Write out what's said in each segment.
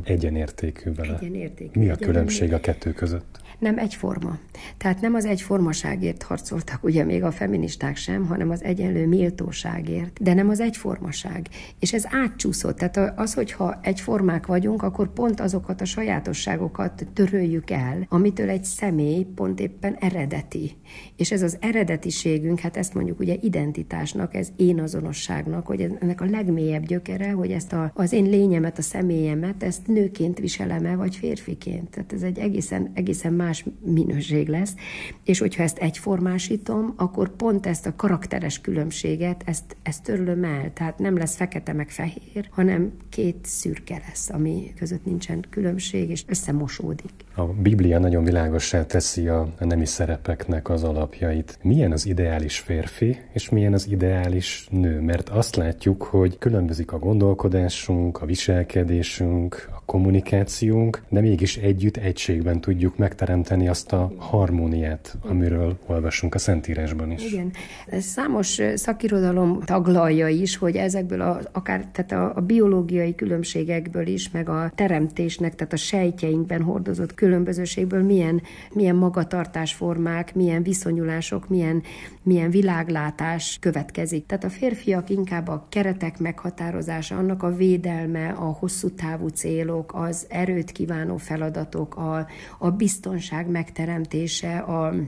egyenértékű vele. Egyenértékű. Mi a különbség a kettő között? Nem egyforma. Tehát nem az egyformaságért harcoltak ugye még a feministák sem, hanem az egyenlő méltóságért, de nem az egyformaság. És ez átcsúszott. Tehát az, hogyha egyformák vagyunk, akkor pont azokat a sajátosságokat töröljük el, amitől egy személy pont éppen eredeti. És ez az eredetiségünk, hát ezt mondjuk ugye identitásnak, ez énazonosságnak, hogy ennek a legmélyebb gyökere, hogy ezt az én lényemet, a személyemet, ezt nőként viselem-e, vagy férfiként. Tehát ez egy egészen más minőség lesz, és hogyha ezt egyformásítom, akkor pont ezt a karakteres különbséget, ezt törlöm el, tehát nem lesz fekete meg fehér, hanem két szürke lesz, ami között nincsen különbség, és összemosódik. A Biblia nagyon világossá teszi a nemi szerepeknek az alapjait. Milyen az ideális férfi, és milyen az ideális nő? Mert azt látjuk, hogy különbözik a gondolkodásunk, a viselkedésünk, a kommunikációnk, de mégis egységben tudjuk megteremteni azt a harmóniát, amiről olvasunk a Szentírásban is. Igen. Számos szakirodalom taglalja is, hogy ezekből tehát a biológiai különbségekből is, meg a teremtésnek, tehát a sejtjeinkben hordozott különbözőségből milyen magatartásformák, milyen viszonyulások, milyen világlátás következik. Tehát a férfiak inkább a keretek meghatározása, annak a védelme, a hosszú távú célok, az erőt kívánó feladatok, a biztonság megteremtése,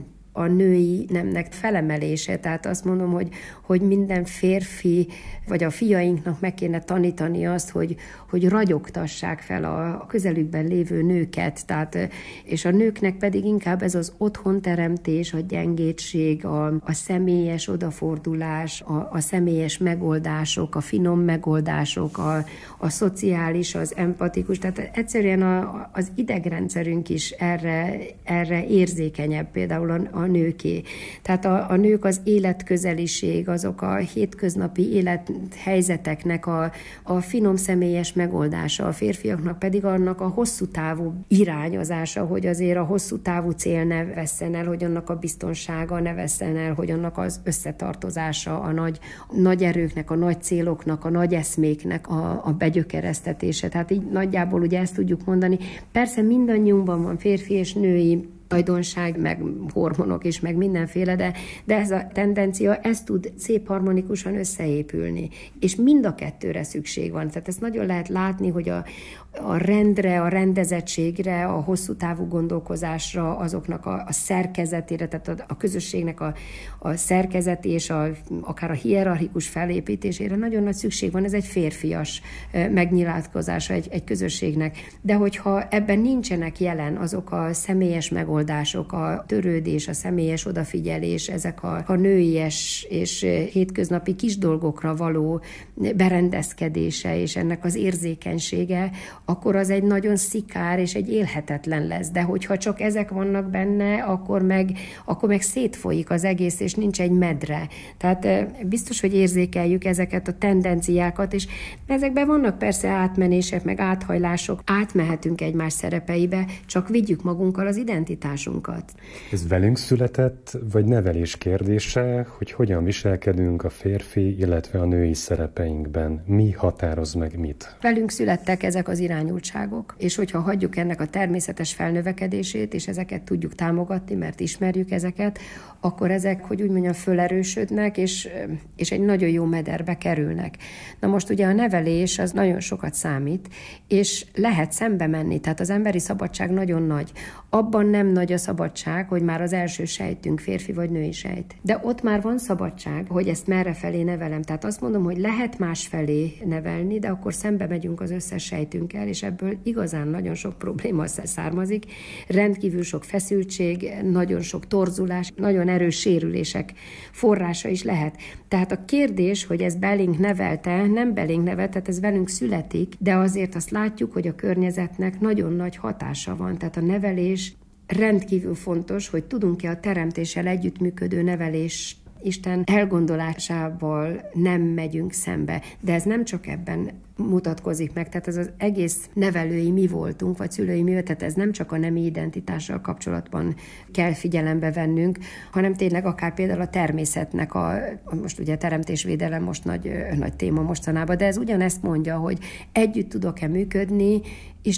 a női nemnek felemelése. Tehát azt mondom, hogy minden férfi, vagy a fiainknak meg kéne tanítani azt, hogy ragyogtassák fel a közelükben lévő nőket. Tehát, és a nőknek pedig inkább ez az otthonteremtés, a gyengétség, a személyes odafordulás, a személyes megoldások, a finom megoldások, a szociális, az empatikus. Tehát egyszerűen az idegrendszerünk is erre érzékenyebb, például a nőké. Tehát a nők az életközeliség, azok a hétköznapi élethelyzeteknek a finom személyes megoldása, a férfiaknak pedig annak a hosszú távú irányozása, hogy azért a hosszú távú cél ne vesszen el, hogy annak a biztonsága ne vesszen el, hogy annak az összetartozása, a nagy erőknek, a nagy céloknak, a nagy eszméknek a begyökeresztetése. Tehát így nagyjából ugye ezt tudjuk mondani. Persze mindannyiunkban van férfi és női tulajdonság, meg hormonok is, meg mindenféle, de ez a tendencia, ez tud szép harmonikusan összeépülni. És mind a kettőre szükség van. Tehát ezt nagyon lehet látni, hogy a rendre, a rendezettségre, a hosszú távú gondolkozásra, azoknak a szerkezetére, tehát a közösségnek a szerkezeti és akár a hierarchikus felépítésére nagyon nagy szükség van. Ez egy férfias megnyilatkozása egy közösségnek. De hogyha ebben nincsenek jelen azok a személyes megoldások, a törődés, a személyes odafigyelés, ezek a nőies és hétköznapi kis dolgokra való berendezkedése és ennek az érzékenysége, akkor az egy nagyon szikár és egy élhetetlen lesz. De hogyha csak ezek vannak benne, akkor meg szétfolyik az egész, és nincs egy medre. Tehát biztos, hogy érzékeljük ezeket a tendenciákat, és ezekben vannak persze átmenések, meg áthajlások. Átmehetünk egymás szerepeibe, csak vigyük magunkkal az identitásunkat. Ez velünk született, vagy nevelés kérdése, hogy hogyan viselkedünk a férfi, illetve a női szerepeinkben? Mi határoz meg mit? Velünk születtek ezek az irányultságok, és hogyha hagyjuk ennek a természetes felnövekedését, és ezeket tudjuk támogatni, mert ismerjük ezeket, akkor ezek, hogy úgy mondjam, fölerősödnek, és egy nagyon jó mederbe kerülnek. Na most ugye a nevelés az nagyon sokat számít, és lehet szembe menni, tehát az emberi szabadság nagyon nagy. Abban nem nagy a szabadság, hogy már az első sejtünk férfi vagy női sejt. De ott már van szabadság, hogy ezt merre felé nevelem. Tehát azt mondom, hogy lehet más felé nevelni, de akkor szembe megyünk az összes sejtünkkel, és ebből igazán nagyon sok probléma származik. Rendkívül sok feszültség, nagyon sok torzulás, nagyon erős sérülések forrása is lehet. Tehát a kérdés, hogy ez belénk nevelte, nem belénk nevelte, tehát ez velünk születik, de azért azt látjuk, hogy a környezetnek nagyon nagy hatása van. Tehát a nevelés rendkívül fontos, hogy tudunk-e a teremtéssel együttműködő nevelés Isten elgondolásával nem megyünk szembe. De ez nem csak ebben mutatkozik meg, tehát ez az egész nevelői mi voltunk, vagy szülői mi, tehát ez nem csak a nemi identitással kapcsolatban kell figyelembe vennünk, hanem tényleg akár például a természetnek most ugye a teremtésvédelem most nagy téma mostanában, de ez ugyanezt mondja, hogy együtt tudok-e működni,